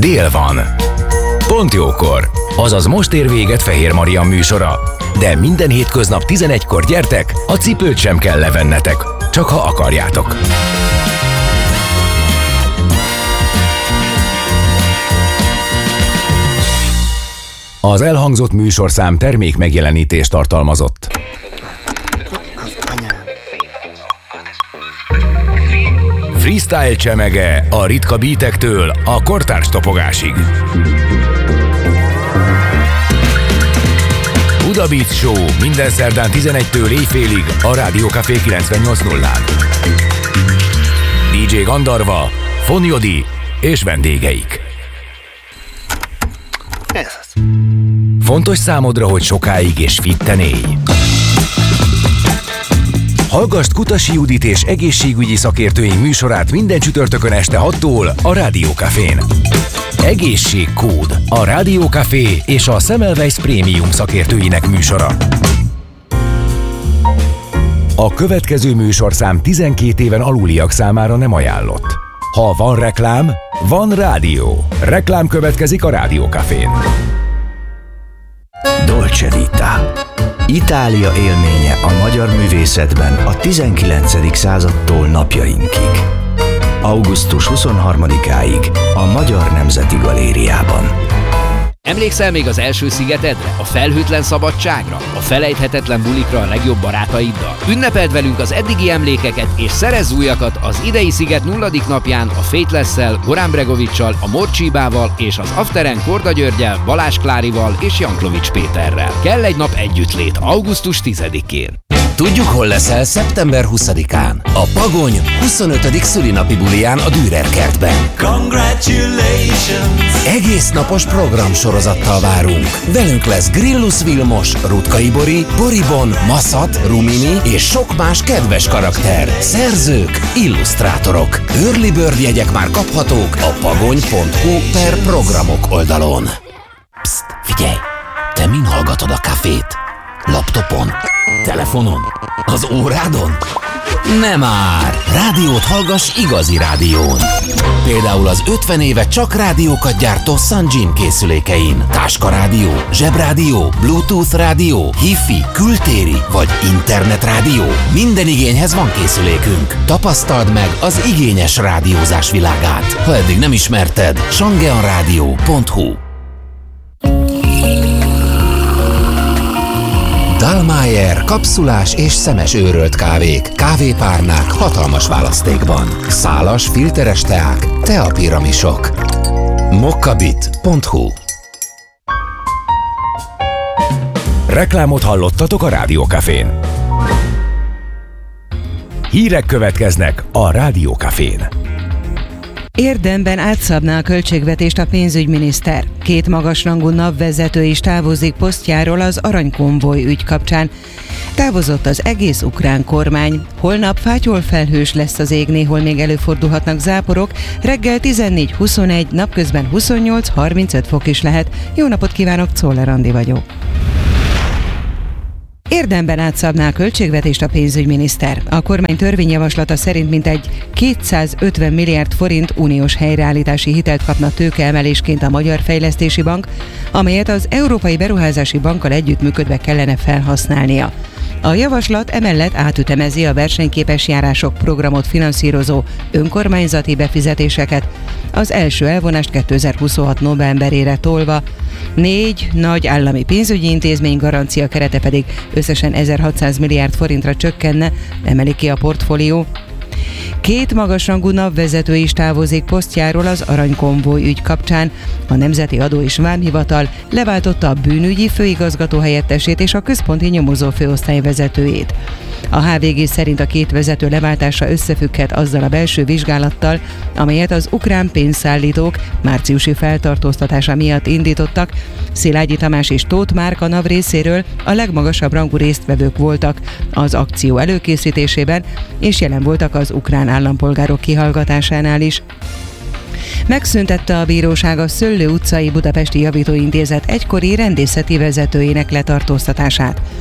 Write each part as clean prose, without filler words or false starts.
dél van. Pont jókor, azaz most ér véget Fehér Marian műsora. De minden hétköznap 11-kor gyertek, a cipőt sem kell levennetek, csak ha akarjátok. Az elhangzott műsorszám termék megjelenítést tartalmazott. Freestyle csemege a ritka beatektől a kortárs topogásig. Buda Beat Show minden szerdán 11-től éjfélig a Rádió Café 98.0-án. DJ Gandarva, Fonyodi és vendégeik. Ez az. Fontos számodra, hogy sokáig és fitten élj. Hallgasd Kutasi Judit és egészségügyi szakértőink műsorát minden csütörtökön este 6-tól a Rádió Cafén. Egészségkód, a Rádió Café és a Semmelweis Prémium szakértőinek műsora. A következő műsorszám 12 éven aluliak számára nem ajánlott. Ha van reklám, van rádió. Reklám következik a Rádió Cafén. Dolce Vita. Itália élménye a magyar művészetben a 19. századtól napjainkig. Augusztus 23-áig a Magyar Nemzeti Galériában. Emlékszel még az első szigetedre, a felhőtlen szabadságra, a felejthetetlen bulikra a legjobb barátaiddal? Ünnepeld velünk az eddigi emlékeket és szerezz újakat az idei sziget 0. napján a Faithless-szel, Goran Bregovic-sal, a Morcsibával és az Afteren Korda Györgyel, Balázs Klárival és Janklovics Péterrel. Kell egy nap együttlét augusztus 10-én. Tudjuk, hol leszel szeptember 20-án. A Pagony 25. szülinapi buliján a Dürer kertben. Congratulations! Egész napos programsorozattal várunk. Velünk lesz Grillus Vilmos, Rutkay Bori, Boribon, Maszat, Rumini és sok más kedves karakter. Szerzők, illusztrátorok. Early Bird jegyek már kaphatók a pagony.hu/programok oldalon. Psst, figyelj! Te min hallgatod a kafét? Laptopon? Telefonon? Az órádon? Nem már! Rádiót hallgass igazi rádión. Például az 50 éve csak rádiókat gyártó Sunjin készülékein. Táskarádió, zsebrádió, Bluetooth rádió, Hi-Fi, kültéri vagy internetrádió. Minden igényhez van készülékünk. Tapasztald meg az igényes rádiózás világát. Ha eddig nem ismerted, shangeanradio.hu. Dallmayr kapszulás és szemes őrölt kávék, kávépárnák hatalmas választékban. Szálas, filteres teák, teapiramisok. mokkabit.hu. Reklámot hallottatok a Rádió Cafén. Hírek következnek a Rádió Cafén. Érdemben átszabná a költségvetést a pénzügyminiszter. 2 magasrangú NAV-vezető is távozik posztjáról az aranykonvoj ügy kapcsán. Távozott az egész ukrán kormány. Holnap fátyolfelhős lesz az ég, néhol még előfordulhatnak záporok. Reggel 14-21, napközben 28-35 fok is lehet. Jó napot kívánok, Czoller Andi vagyok. Érdemben átszabná a költségvetést a pénzügyminiszter. A kormány törvényjavaslata szerint mintegy 250 milliárd forint uniós helyreállítási hitelt kapna tőkeemelésként a Magyar Fejlesztési Bank, amelyet az Európai Beruházási Bankkal együttműködve kellene felhasználnia. A javaslat emellett átütemezi a versenyképes járások programot finanszírozó önkormányzati befizetéseket, az első elvonást 2026 novemberére tolva, 4 nagy állami pénzügyi intézmény garancia kerete pedig összesen 1600 milliárd forintra csökkenne, emeli ki a portfólió. 2 magasrangú NAV-vezető is távozik posztjáról az aranykonvoj ügy kapcsán. A Nemzeti Adó és Vámhivatal leváltotta a bűnügyi főigazgató helyettesét és a központi nyomozó főosztály vezetőjét. A HVG szerint a 2 vezető leváltása összefügghet azzal a belső vizsgálattal, amelyet az ukrán pénzszállítók márciusi feltartóztatása miatt indítottak. Szilágyi Tamás és Tóth Márka NAV részéről a legmagasabb rangú résztvevők voltak az akció előkészítésében, és jelen voltak az ukrán állampolgárok kihallgatásánál is. Megszüntette a bíróság a Szöllő utcai Budapesti Javítóintézet egykori rendészeti vezetőjének letartóztatását.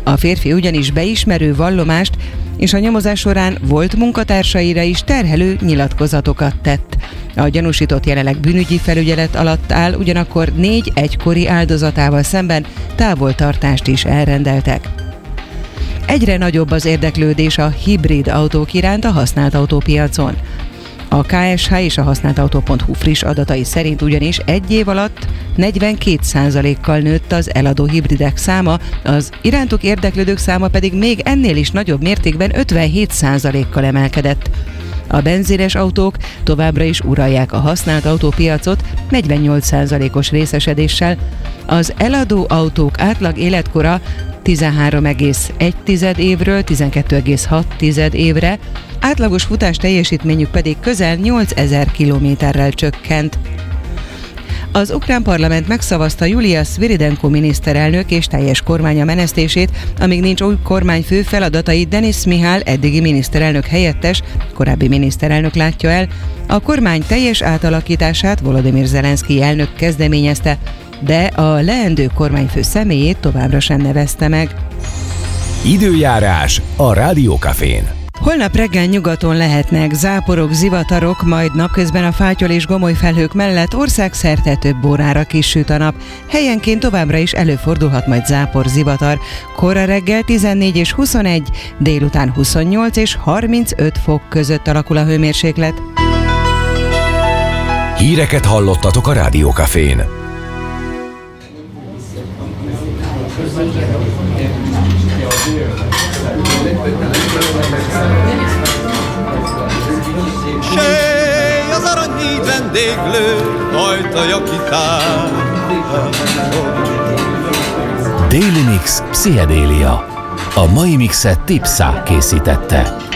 A férfi ugyanis beismerő vallomást és a nyomozás során volt munkatársaira is terhelő nyilatkozatokat tett. A gyanúsított jelenleg bűnügyi felügyelet alatt áll, ugyanakkor 4 egykori áldozatával szemben távoltartást is elrendeltek. Egyre nagyobb az érdeklődés a hibrid autók iránt a használt autópiacon. A KSH és a használtautó.hu friss adatai szerint ugyanis egy év alatt 42%-kal nőtt az eladó hibridek száma, az irántuk érdeklődők száma pedig még ennél is nagyobb mértékben 57%-kal emelkedett. A benzines autók továbbra is uralják a használt autópiacot 48%-os részesedéssel. Az eladó autók átlag életkora 13,1 évről 12,6 évre, átlagos futás teljesítményük pedig közel 8000 kilométerrel csökkent. Az ukrán parlament megszavazta Julia Sviridenko miniszterelnök és teljes kormánya menesztését, amíg nincs új kormányfő, feladatait Denis Mihál eddigi miniszterelnök helyettes, korábbi miniszterelnök látja el. A kormány teljes átalakítását Volodymyr Zelenszkij elnök kezdeményezte, de a leendő kormányfő személyét továbbra sem nevezte meg. Időjárás a Rádió Cafén. Holnap reggel nyugaton lehetnek záporok, zivatarok, majd napközben a fátyol és gomoly felhők mellett országszerte több órára kisüt a nap. Helyenként továbbra is előfordulhat majd zápor, zivatar. Kora reggel 14 és 21, délután 28 és 35 fok között alakul a hőmérséklet. Híreket hallottatok a Rádió Cafén. Sej az aranyhíd vendéglő, ajtaja kitár. Daily Mix Pszichedélia. A mai mixet Tipsa készítette.